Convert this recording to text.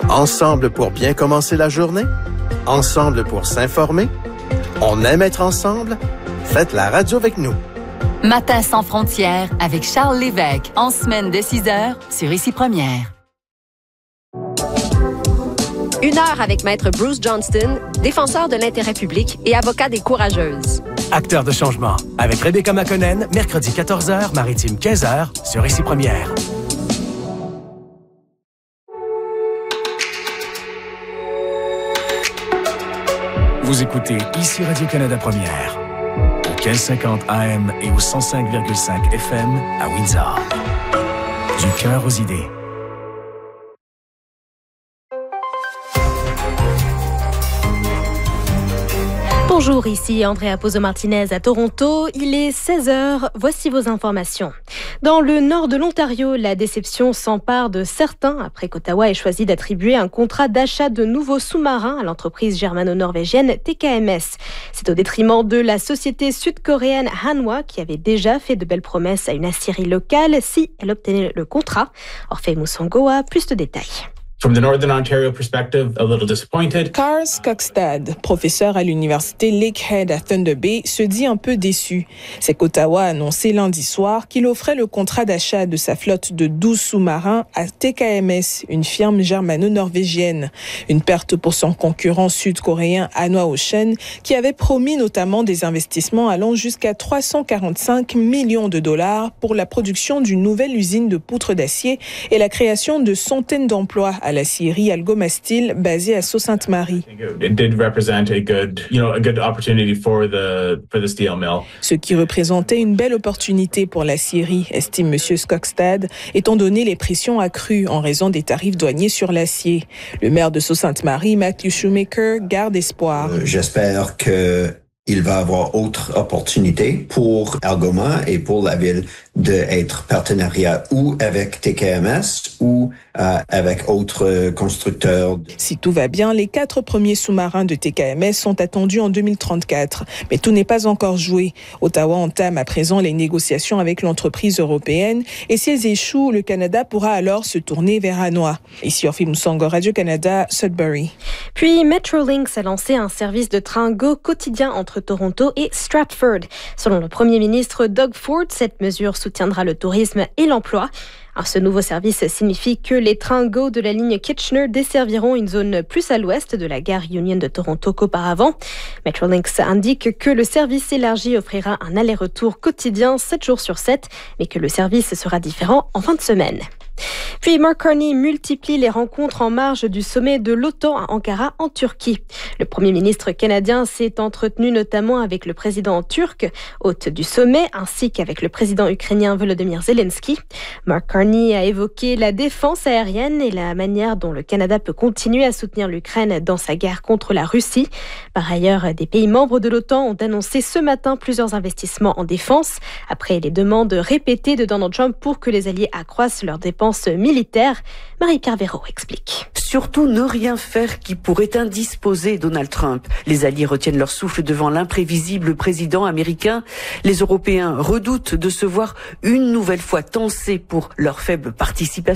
Ensemble pour bien commencer la journée? Ensemble pour s'informer? On aime être ensemble? Faites la radio avec nous. Matin sans frontières avec Charles Lévesque, en semaine dès 6h sur Ici Première. 1 heure avec Maître Bruce Johnston, défenseur de l'intérêt public et avocat des courageuses. Acteur de changement, avec Rebecca McConnell, mercredi 14h, maritime 15h, sur Ici Première. Vous écoutez Ici Radio-Canada Première, au 1550 AM et au 105,5 FM à Windsor. Du cœur aux idées. Bonjour, ici Andrea Pozzo-Martinez à Toronto. Il est 16h, voici vos informations. Dans le nord de l'Ontario, la déception s'empare de certains après qu'Ottawa ait choisi d'attribuer un contrat d'achat de nouveaux sous-marins à l'entreprise germano-norvégienne TKMS. C'est au détriment de la société sud-coréenne Hanwha qui avait déjà fait de belles promesses à une aciérie locale si elle obtenait le contrat. Orphée Moussongo a plus de détails. From the Northern Ontario perspective, a little disappointed. Carl Skogstad, professeur à l'université Lakehead à Thunder Bay, se dit un peu déçu. C'est qu'Ottawa a annoncé lundi soir qu'il offrait le contrat d'achat de sa flotte de 12 sous-marins à TKMS, une firme germano-norvégienne. Une perte pour son concurrent sud-coréen Hanwha Ocean, qui avait promis notamment des investissements allant jusqu'à 345 millions de dollars pour la production d'une nouvelle usine de poutres d'acier et la création de centaines d'emplois à l'acierie Algomastil basée à Sault-Sainte-Marie. It did represent a good opportunity for the steel mill. Ce qui représentait une belle opportunité pour l'acierie, estime M. Skogstad, étant donné les pressions accrues en raison des tarifs douaniers sur l'acier. Le maire de Sault-Sainte-Marie, Matthew Shoemaker, garde espoir. J'espère qu'il va avoir autre opportunité pour Algoma et pour la ville d'être partenariat ou avec TKMS ou avec autres constructeurs. Si tout va bien, les 4 premiers sous-marins de TKMS sont attendus en 2034. Mais tout n'est pas encore joué. Ottawa entame à présent les négociations avec l'entreprise européenne et si elles échouent, le Canada pourra alors se tourner vers Hanwha. Ici Orphée Moussongo, Radio-Canada, Sudbury. Puis Metrolinx a lancé un service de train Go quotidien entre Toronto et Stratford. Selon le premier ministre Doug Ford, cette mesure soutiendra le tourisme et l'emploi. Ce nouveau service signifie que les trains Go de la ligne Kitchener desserviront une zone plus à l'ouest de la gare Union de Toronto qu'auparavant. Metrolinx indique que le service élargi offrira un aller-retour quotidien 7 jours sur 7, mais que le service sera différent en fin de semaine. Puis Mark Carney multiplie les rencontres en marge du sommet de l'OTAN à Ankara en Turquie. Le Premier ministre canadien s'est entretenu notamment avec le président turc, hôte du sommet, ainsi qu'avec le président ukrainien Volodymyr Zelensky. Mark Carney a évoqué la défense aérienne et la manière dont le Canada peut continuer à soutenir l'Ukraine dans sa guerre contre la Russie. Par ailleurs, des pays membres de l'OTAN ont annoncé ce matin plusieurs investissements en défense, après les demandes répétées de Donald Trump pour que les alliés accroissent leurs dépenses militaire. Marie-Pierre Véraud explique. Surtout ne rien faire qui pourrait indisposer Donald Trump. Les alliés retiennent leur souffle devant l'imprévisible président américain. Les Européens redoutent de se voir une nouvelle fois tensés pour leur faible participation